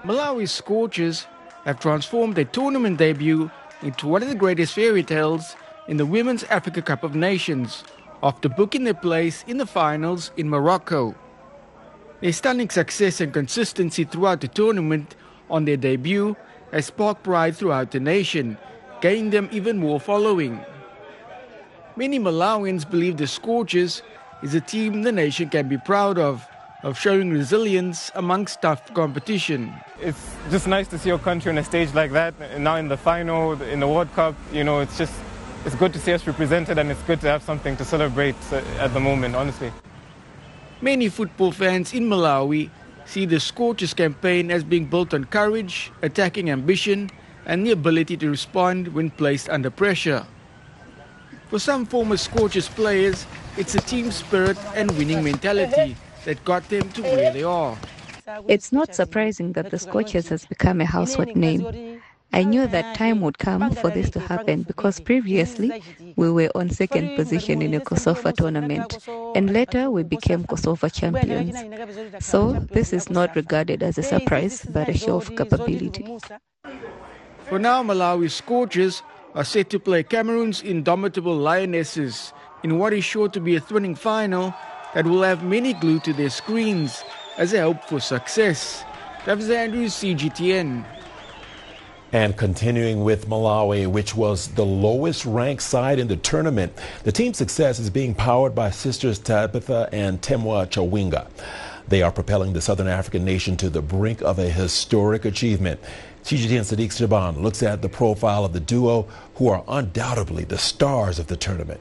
Malawi's Scorchers have transformed their tournament debut into one of the greatest fairy tales in the Women's Africa Cup of Nations, after booking their place in the finals in Morocco. Their stunning success and consistency throughout the tournament on their debut has sparked pride throughout the nation, gaining them even more following. Many Malawians believe the Scorchers is a team the nation can be proud of showing resilience amongst tough competition. It's just nice to see your country on a stage like that, and now in the final, in the World Cup. It's good to see us represented, and it's good to have something to celebrate at the moment, honestly. Many football fans in Malawi see the Scorchers campaign as being built on courage, attacking ambition, and the ability to respond when placed under pressure. For some former Scorchers players, it's a team spirit and winning mentality that got them to where they are. It's not surprising that the Scorchers has become a household name. I knew that time would come for this to happen because previously we were on second position in a COSAFA tournament and later we became COSAFA champions. So this is not regarded as a surprise but a show of capability. For now, Malawi's Scorchers are set to play Cameroon's indomitable Lionesses in what is sure to be a thrilling final that will have many glued to their screens as they hope for success. Travis Andrews, CGTN. And continuing with Malawi, which was the lowest ranked side in the tournament, the team's success is being powered by sisters Tabitha and Temwa Chawinga. They are propelling the Southern African nation to the brink of a historic achievement. CGTN Sadiq Shaban looks at the profile of the duo, who are undoubtedly the stars of the tournament.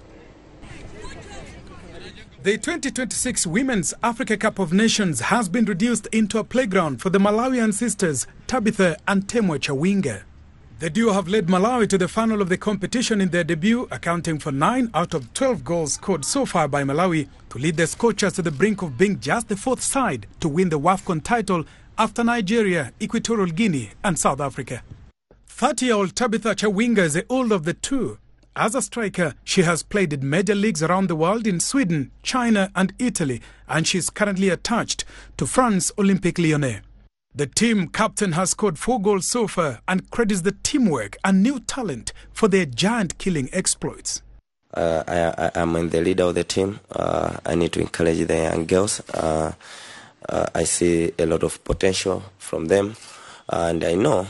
The 2026 Women's Africa Cup of Nations has been reduced into a playground for the Malawian sisters Tabitha and Temwa Chawinga. The duo have led Malawi to the final of the competition in their debut, accounting for 9 out of 12 goals scored so far by Malawi to lead the Scorchers to the brink of being just the fourth side to win the WAFCON title after Nigeria, Equatorial Guinea and South Africa. 30-year-old Tabitha Chawinga is the older of the two. As a striker, she has played in major leagues around the world in Sweden, China and Italy, and she is currently attached to France Olympique Lyonnais. The team captain has scored 4 goals so far and credits the teamwork and new talent for their giant-killing exploits. I am the leader of the team. I need to encourage the young girls. I see a lot of potential from them, and I know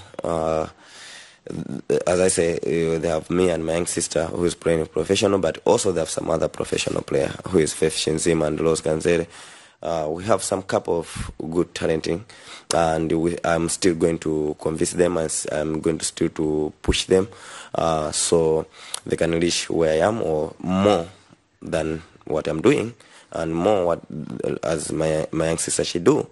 as I say, they have me and my young sister who is playing professional, but also they have some other professional player who is Faith Shenzima and Rose Ganzere. We have some couple of good talenting, and I'm still going to convince them, and I'm going to still to push them so they can reach where I am or more than what I'm doing, and more what as my young sister should do.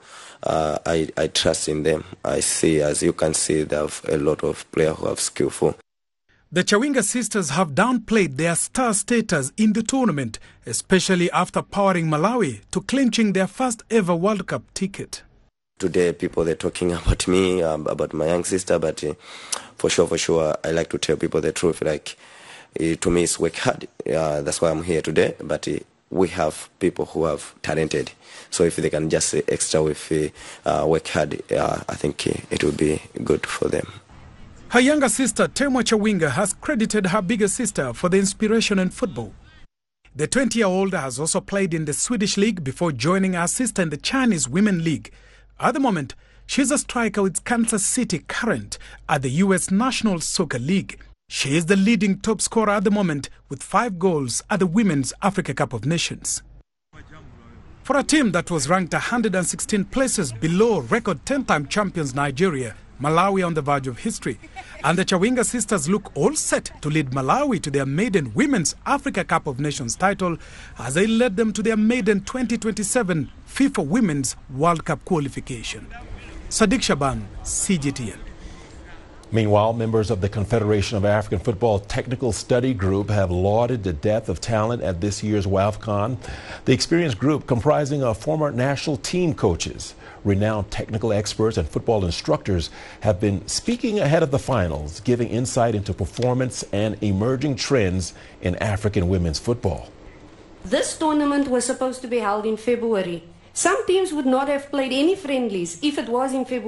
I trust in them. I see, as you can see, they have a lot of players who are skillful. The Chawinga sisters have downplayed their star status in the tournament, especially after powering Malawi to clinching their first ever World Cup ticket. Today, people, they're talking about me, about my young sister, but for sure, I like to tell people the truth. Like, to me, it's work hard. That's why I'm here today, but we have people who have talented. So if they can just extra with work hard, I think it will be good for them. Her younger sister, Temwa Chawinga, has credited her bigger sister for the inspiration in football. The 20-year-old has also played in the Swedish league before joining her sister in the Chinese Women League. At the moment, she's a striker with Kansas City Current at the U.S. National Soccer League. She is the leading top scorer at the moment with 5 goals at the Women's Africa Cup of Nations. For a team that was ranked 116 places below record 10-time champions Nigeria, Malawi on the verge of history. And the Chawinga sisters look all set to lead Malawi to their maiden Women's Africa Cup of Nations title as they led them to their maiden 2027 FIFA Women's World Cup qualification. Sadiq Shaban, CGTN. Meanwhile, members of the Confederation of African Football Technical Study Group have lauded the depth of talent at this year's WAFCON. The experienced group, comprising of former national team coaches, renowned technical experts and football instructors, have been speaking ahead of the finals, giving insight into performance and emerging trends in African women's football. This tournament was supposed to be held in February. Some teams would not have played any friendlies if it was in February.